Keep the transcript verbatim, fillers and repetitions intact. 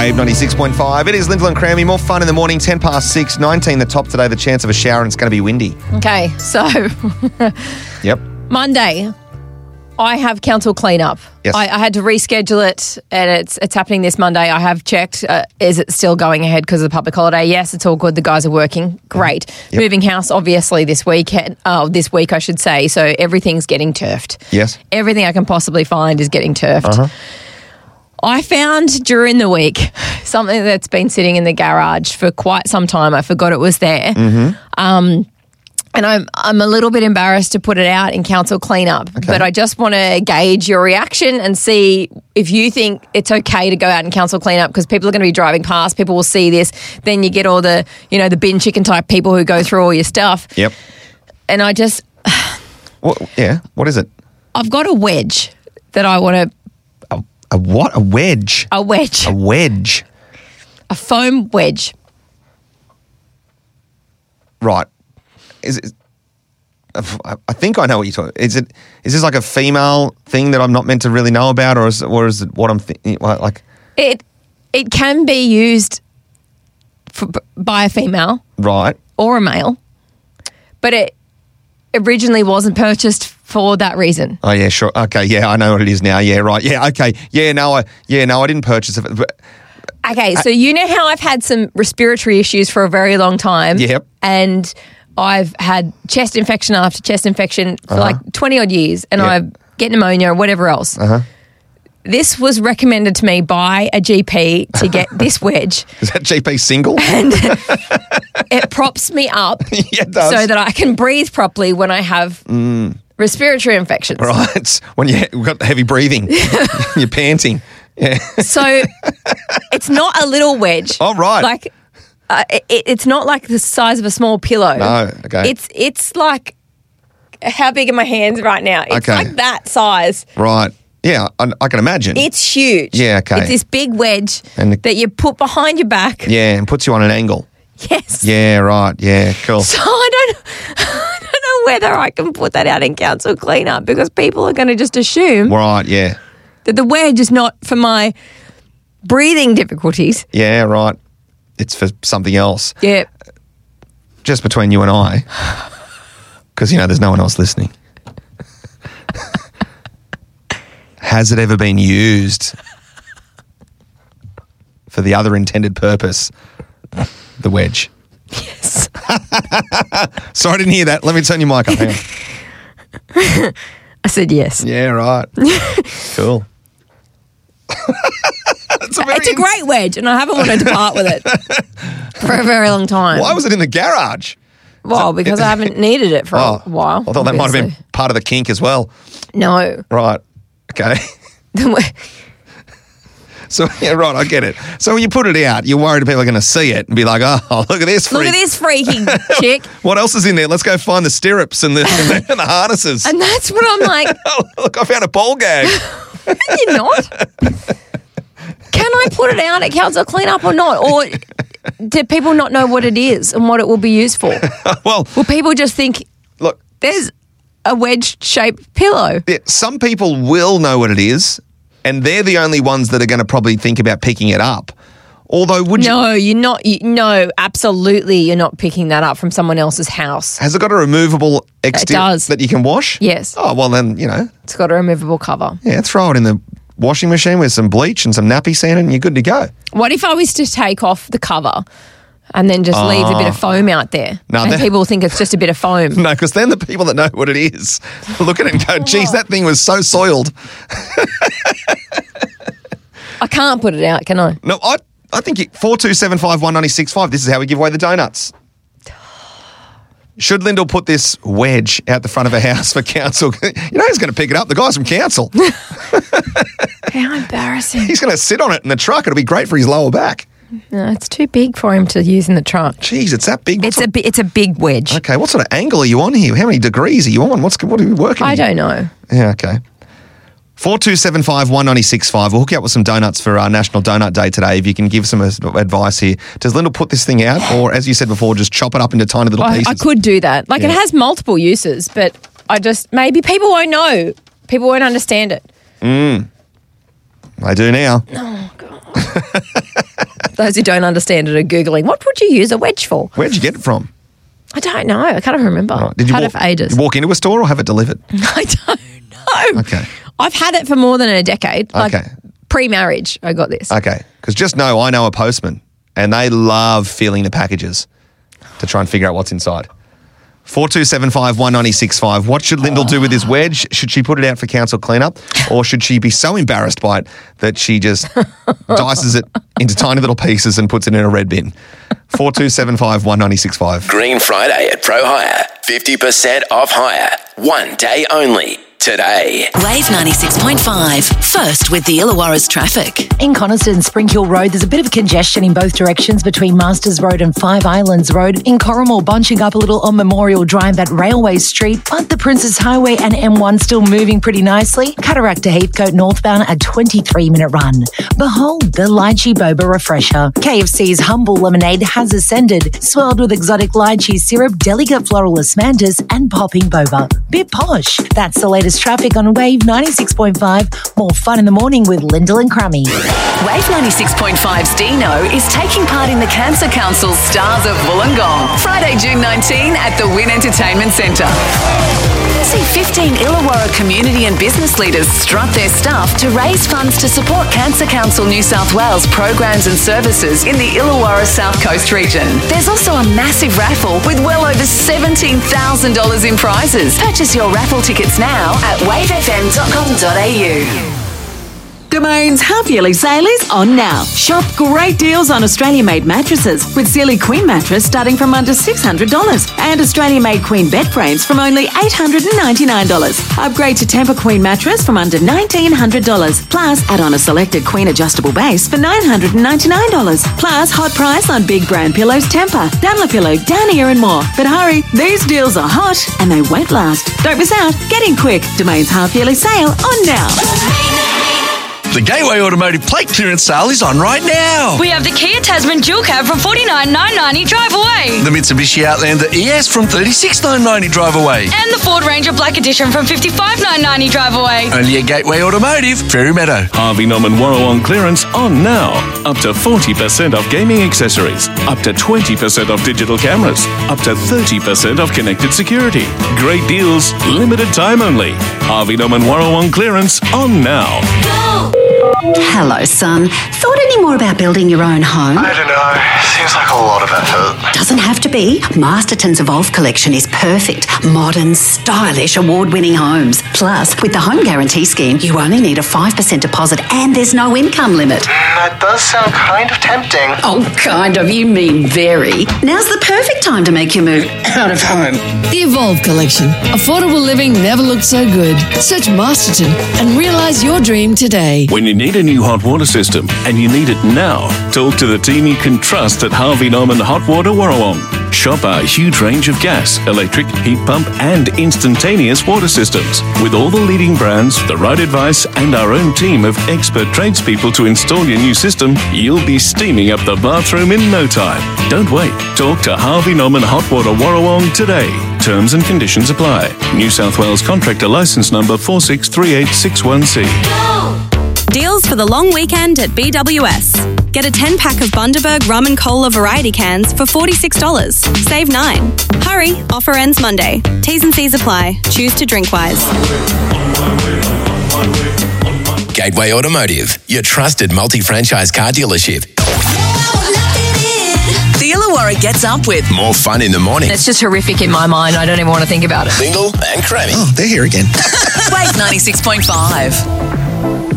Wave ninety-six point five. It is Lyndall and Crammy. More fun in the morning. ten past six. nineteen the top today. The chance of a shower, and it's going to be windy. Okay, so Yep. Monday, I have council cleanup. Yes. I, I had to reschedule it, and it's it's happening this Monday. I have checked. Uh, is it still going ahead because of the public holiday? Yes, it's all good. The guys are working. Great. Yep. Moving house, obviously, this weekend. Oh, this week, I should say. So everything's getting turfed. Yes. Everything I can possibly find is getting turfed. Uh-huh. I found during the week something that's been sitting in the garage for quite some time. I forgot it was there. Mm-hmm. Um, and I'm I'm a little bit embarrassed to put it out in council cleanup, Okay. but I just want to gauge your reaction and see if you think it's okay to go out in council cleanup, because people are going to be driving past, people will see this, then you get all the, you know, the bin chicken type people who go through all your stuff. Yep. And I just, What, yeah. What is it? I've got a wedge that I want to, A, a what? A wedge. a wedge, A wedge. a foam wedge. Right. Is it? I I think I know what you're talking. Is it? Is this like a female thing that I'm not meant to really know about, or is, or is it what I'm thinking? Like, It it can be used for, by a female right? or a male, but it originally wasn't purchased for that reason. Oh yeah, sure. Okay, yeah, I know what it is now. Yeah, right. Yeah, okay. Yeah, no, I yeah, no, I didn't purchase it. But, Okay, so you know how I've had some respiratory issues for a very long time. Yep. And I've had chest infection after chest infection for Uh-huh. like twenty odd years, and Yep. I get pneumonia or whatever else. uh-huh. This was recommended to me by a G P to get this wedge. Is that G P single? And it props me up Yeah, it does. so that I can breathe properly when I have respiratory infections. Right. When you- you've got heavy breathing, you're panting. Yeah. So it's not a little wedge. Oh, right. Like uh, it, it's not like the size of a small pillow. No, okay. It's it's like, how big are my hands right now? It's Okay. like that size. Right. Yeah, I, I can imagine. It's huge. Yeah, okay. It's this big wedge And the- that you put behind your back. yeah, and puts you on an angle. Yes. Yeah, right. Yeah, cool. So I don't, I don't know whether I can put that out in council cleanup, because people are going to just assume Right, yeah. that the wedge is not for my breathing difficulties. Yeah, right. It's for something else. Yeah. Just between you and I. Because, you know, there's no one else listening. Has it ever been used for the other intended purpose? The wedge. Yes. Sorry, I didn't hear that. Let me turn your mic up. Hang on. I said yes. Yeah, right. Cool. It's a, very It's a great wedge, and I haven't wanted to part with it for a very long time. Why was it in the garage? Well, because I haven't needed it for Oh, a while. I thought that might have been obviously. part of the kink as well. No. Right. Okay. The we- So, yeah, right, I get it. So when you put it out, you're worried people are going to see it and be like, oh, look at this freak. Look at this freaky chick. What else is in there? Let's go find the stirrups and the, and the, and the harnesses. And that's what I'm like, Oh, look, I found a ball gag. can you not? Can I put it out at council cleanup or not? Or do people not know what it is and what it will be used for? Well, Will people just think look, there's a wedge-shaped pillow? yeah, some people will know what it is, and they're the only ones that are going to probably think about picking it up. Although, would you... No, you're not. You, no, absolutely, you're not picking that up from someone else's house. Has it got a removable exterior does. that you can wash? Yes. Oh, well then, you know, It's got a removable cover. yeah, throw it in the washing machine with some bleach and some nappy sand and you're good to go. What if I was to take off the cover and then just leave a bit of foam out there? No, and that- people think it's just a bit of foam. No, because then the people that know what it is look at it and go, geez, that thing was so soiled. I can't put it out, can I? No, I I think it, four two seven five one nine six five, this is how we give away the donuts. Should Lyndall put this wedge out the front of her house for council? You know who's going to pick it up? The guys from council. How embarrassing. He's going to sit on it in the truck. It'll be great for his lower back. No, it's too big for him to use in the truck. Jeez, it's that big. What It's sort a bi- it's a big wedge. Okay, what sort of angle are you on here? How many degrees are you on? What's what are you working? I here? don't know. Yeah, okay. four two seven five one nine six five. We'll hook you up with some donuts for our National Donut Day today. If you can give some advice here. Does Lyndall put this thing out, or as you said before, just chop it up into tiny little I, pieces? I could do that. Like Yeah. it has multiple uses, but I just maybe people won't know. People won't understand it. I do now. Oh god. Those who don't understand it are Googling, what would you use a wedge for? Where'd you get it from? I don't know. I can't even remember. Right. Did you had walk, it for ages. you walk into a store or have it delivered? I don't know. Okay. I've had it for more than a decade. Like Okay. pre-marriage, I got this. Okay. Because just know I know a postman and they love feeling the packages to try and figure out what's inside. four two seven five, one nine six five. What should Lyndall do with this wedge? Should she put it out for council cleanup or should she be so embarrassed by it that she just dices it into tiny little pieces and puts it in a red bin? four two seven five, one nine six five. Green Friday at Pro Hire. fifty percent off hire. One day only. Today. Wave ninety-six point five. First with the Illawarra's traffic. In Coniston, Spring Hill Road, there's a bit of congestion in both directions between Masters Road and Five Islands Road. In Corrimal, bunching up a little on Memorial Drive at Railway Street, but the Princess Highway and M one still moving pretty nicely. Cataract to Heathcote northbound a twenty-three minute run. Behold the lychee boba refresher. K F C's Humble Lemonade has ascended, swirled with exotic lychee syrup, delicate floral osmanthus and popping boba. Bit posh. That's the latest traffic on Wave ninety-six point five. More fun in the morning with Lyndall and Crummy. Wave ninety-six point five's Dino is taking part in the Cancer Council's Stars of Wollongong, Friday, June nineteenth at the Wynn Entertainment Centre. See fifteen Illawarra community and business leaders strut their stuff to raise funds to support Cancer Council New South Wales programs and services in the Illawarra South Coast region. There's also a massive raffle with well over seventeen thousand dollars in prizes. Purchase your raffle tickets now at wave f m dot com dot a u. Domain's half-yearly sale is on now. Shop great deals on Australian-made mattresses with Sealy Queen mattress starting from under six hundred dollars and Australian-made Queen bed frames from only eight hundred ninety-nine dollars. Upgrade to Tempur Queen mattress from under nineteen hundred dollars. Plus, add on a selected Queen adjustable base for nine hundred ninety-nine dollars. Plus, hot price on big brand pillows Tempur, Daimler-Pillow, Downier and more. But hurry, these deals are hot and they won't last. Don't miss out. Get in quick. Domain's half-yearly sale on now. The Gateway Automotive plate clearance sale is on right now. We have the Kia Tasman dual cab from forty-nine thousand nine hundred ninety drive away. The Mitsubishi Outlander E S from thirty-six thousand nine hundred ninety drive away. And the Ford Ranger Black Edition from fifty-five thousand nine hundred ninety drive away. Only at Gateway Automotive, Fairy Meadow. Harvey Norman Warrawong clearance on now. Up to forty percent off gaming accessories. Up to twenty percent off digital cameras. Up to thirty percent off connected security. Great deals, limited time only. Harvey Norman Warrawong clearance on now. Go! Hello, son. Thought any more about building your own home? I don't know. Seems like a lot of effort. Doesn't have to be. Masterton's Evolve collection is perfect. Modern, stylish, award-winning homes. Plus, with the Home Guarantee Scheme, you only need a five percent deposit and there's no income limit. That does sound kind of tempting. Oh, kind of. You mean very. Now's the perfect time to make your move out of home. The Evolve collection. Affordable living never looked so good. Search Masterton and realise your dream today. When you need a new hot water system and you need it now, talk to the team you can trust at Harvey Norman Hot Water Warrawong. Shop our huge range of gas, electric, heat pump and instantaneous water systems. With all the leading brands, the right advice and our own team of expert tradespeople to install your new system, you'll be steaming up the bathroom in no time. Don't wait. Talk to Harvey Norman Hot Water Warrawong today. Terms and conditions apply. New South Wales Contractor Licence Number four six three eight six one C. Deals for the long weekend at B W S. Get a ten pack of Bundaberg Rum and Cola variety cans for forty-six dollars. Save nine. Hurry, offer ends Monday. T's and C's apply. Choose to drink wise. Gateway Automotive, your trusted multi-franchise car dealership. The Illawarra gets up with More fun in the morning. It's just horrific in my mind. I don't even want to think about it. Lyndall and Crummy. Oh, they're here again. Wave ninety-six point five.